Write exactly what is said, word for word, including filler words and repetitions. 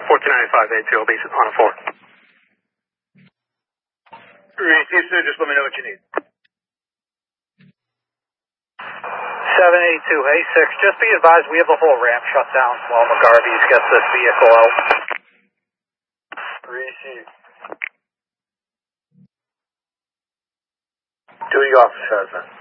fourteen ninety-five, eight two, base on a four. Receive, sir. Just let me know what you need. seven eight two, A six, just be advised we have the whole ramp shut down while McGarvey's gets this vehicle out. Receive. Doing officer, sir.